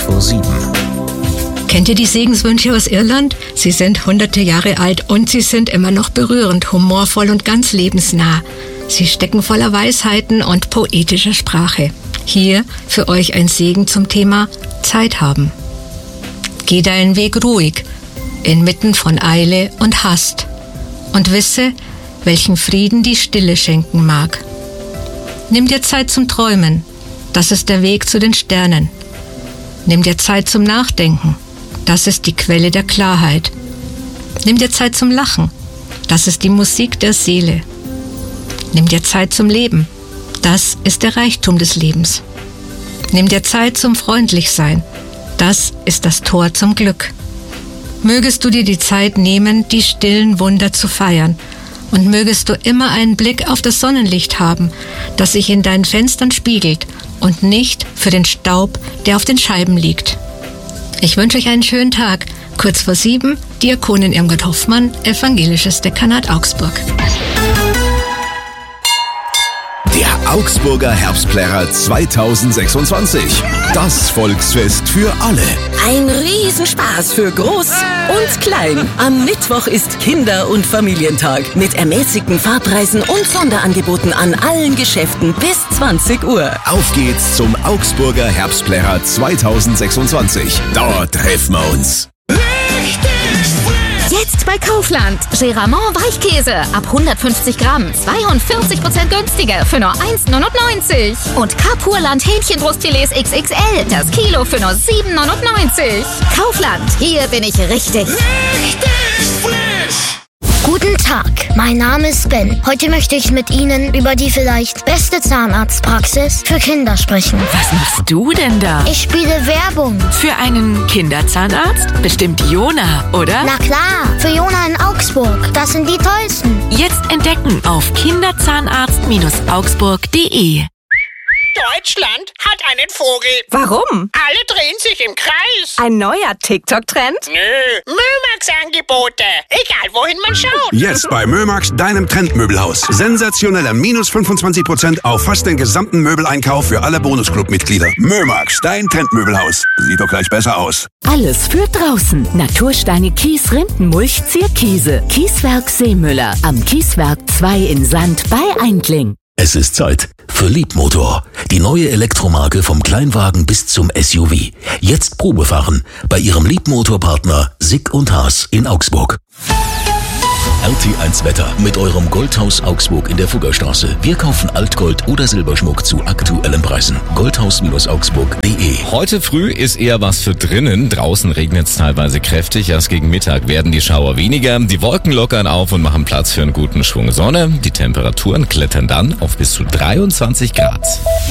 vor 7. Kennt ihr die Segenswünsche aus Irland? Sie sind hunderte Jahre alt und sie sind immer noch berührend, humorvoll und ganz lebensnah. Sie stecken voller Weisheiten und poetischer Sprache. Hier für euch ein Segen zum Thema Zeit haben. Geh deinen Weg ruhig, inmitten von Eile und Hast, und wisse, welchen Frieden die Stille schenken mag. Nimm dir Zeit zum Träumen, das ist der Weg zu den Sternen. Nimm dir Zeit zum Nachdenken, das ist die Quelle der Klarheit. Nimm dir Zeit zum Lachen, das ist die Musik der Seele. Nimm dir Zeit zum Leben, das ist der Reichtum des Lebens. Nimm dir Zeit zum Freundlichsein, das ist das Tor zum Glück. Mögest du dir die Zeit nehmen, die stillen Wunder zu feiern, und mögest du immer einen Blick auf das Sonnenlicht haben, das sich in deinen Fenstern spiegelt und nicht für den Staub, der auf den Scheiben liegt. Ich wünsche euch einen schönen Tag. Kurz vor 7, Diakonin Irmgard Hoffmann, Evangelisches Dekanat Augsburg. Der Augsburger Herbstplärrer 2026. Das Volksfest für alle. Ein Riesenspaß für Groß und Klein. Am Mittwoch ist Kinder- und Familientag mit ermäßigten Fahrpreisen und Sonderangeboten an allen Geschäften bis 20 Uhr. Auf geht's zum Augsburger Herbstplärrer 2026. Dort treffen wir uns. Jetzt bei Kaufland. Geramont Weichkäse ab 150 Gramm. 42% günstiger für nur 1,99. Und Kapurland Hähnchenbrustfilets XXL. Das Kilo für nur 7,99. Kaufland, hier bin ich richtig. Guten Tag, mein Name ist Ben. Heute möchte ich mit Ihnen über die vielleicht beste Zahnarztpraxis für Kinder sprechen. Was machst du denn da? Ich spiele Werbung. Für einen Kinderzahnarzt? Bestimmt Jona, oder? Na klar, für Jona in Augsburg. Das sind die tollsten. Jetzt entdecken auf kinderzahnarzt-augsburg.de. Deutschland hat einen Vogel. Warum? Alle drehen sich im Kreis. Ein neuer TikTok-Trend? Nö, Mömax-Angebote. Egal, wohin man schaut. Jetzt bei Mömax, deinem Trendmöbelhaus. Sensationeller minus 25% auf fast den gesamten Möbeleinkauf für alle Bonusclub-Mitglieder. Mömax, dein Trendmöbelhaus. Sieht doch gleich besser aus. Alles für draußen. Natursteine, Kies, Rindenmulch, Zierkiese. Kieswerk Seemüller. Am Kieswerk 2 in Sand bei Eindling. Es ist Zeit für Liebmotor. Die neue Elektromarke vom Kleinwagen bis zum SUV. Jetzt Probefahren bei Ihrem Liebmotorpartner Sick & Haas in Augsburg. RT1 Wetter mit eurem Goldhaus Augsburg in der Fuggerstraße. Wir kaufen Altgold oder Silberschmuck zu aktuellen Preisen. Goldhaus-augsburg.de. Heute früh ist eher was für drinnen. Draußen regnet es teilweise kräftig. Erst gegen Mittag werden die Schauer weniger. Die Wolken lockern auf und machen Platz für einen guten Schwung Sonne. Die Temperaturen klettern dann auf bis zu 23 Grad.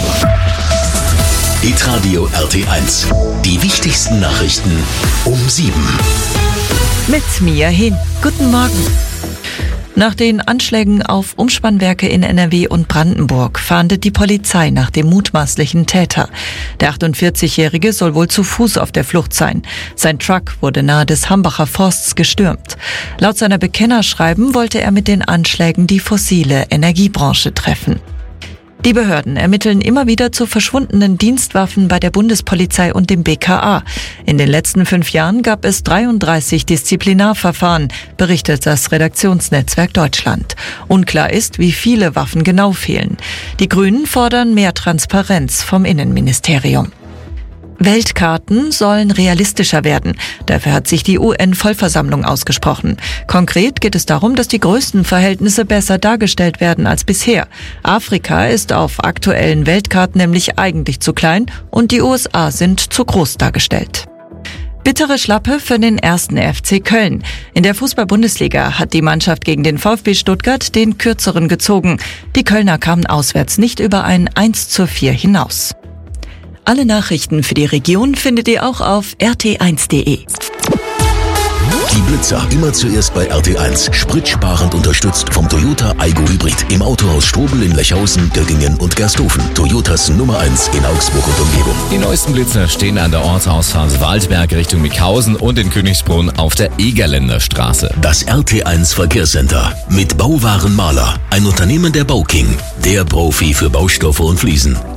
Hitradio RT1. Die wichtigsten Nachrichten um 7. Mit Mia Hin. Guten Morgen. Nach den Anschlägen auf Umspannwerke in NRW und Brandenburg fahndet die Polizei nach dem mutmaßlichen Täter. Der 48-Jährige soll wohl zu Fuß auf der Flucht sein. Sein Truck wurde nahe des Hambacher Forsts gestürmt. Laut seiner Bekennerschreiben wollte er mit den Anschlägen die fossile Energiebranche treffen. Die Behörden ermitteln immer wieder zu verschwundenen Dienstwaffen bei der Bundespolizei und dem BKA. In den letzten 5 Jahren gab es 33 Disziplinarverfahren, berichtet das Redaktionsnetzwerk Deutschland. Unklar ist, wie viele Waffen genau fehlen. Die Grünen fordern mehr Transparenz vom Innenministerium. Weltkarten sollen realistischer werden. Dafür hat sich die UN-Vollversammlung ausgesprochen. Konkret geht es darum, dass die größten Verhältnisse besser dargestellt werden als bisher. Afrika ist auf aktuellen Weltkarten nämlich eigentlich zu klein und die USA sind zu groß dargestellt. Bittere Schlappe für den 1. FC Köln. In der Fußball-Bundesliga hat die Mannschaft gegen den VfB Stuttgart den Kürzeren gezogen. Die Kölner kamen auswärts nicht über ein 1:4 hinaus. Alle Nachrichten für die Region findet ihr auch auf rt1.de. Die Blitzer immer zuerst bei RT1. Spritsparend unterstützt vom Toyota Aygo Hybrid. Im Autohaus Strobel in Lechhausen, Göggingen und Gersthofen. Toyotas Nummer 1 in Augsburg und Umgebung. Die neuesten Blitzer stehen an der Ortsausfahrt Waldberg Richtung Mickhausen und in Königsbrunn auf der Egerländer Straße. Das RT1 Verkehrscenter mit Bauwarenmaler. Ein Unternehmen der Bauking. Der Profi für Baustoffe und Fliesen.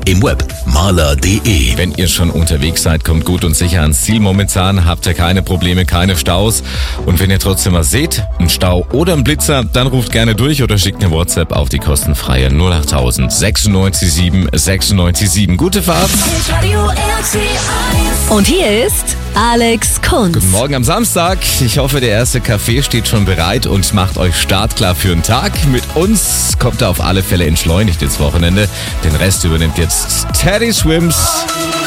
Im Web maler.de. Wenn ihr schon unterwegs seid, kommt gut und sicher ans Ziel. Momentan habt ihr keine Probleme, keine Staus. Und wenn ihr trotzdem was seht, einen Stau oder einen Blitzer, dann ruft gerne durch oder schickt eine WhatsApp auf die kostenfreie 08000 96 7 96 7. Gute Fahrt! Und hier ist Alex Kunz. Guten Morgen am Samstag. Ich hoffe, der erste Kaffee steht schon bereit und macht euch startklar für den Tag. Mit uns kommt er auf alle Fälle entschleunigt ins Wochenende. Den Rest übernimmt jetzt Teddy Swims.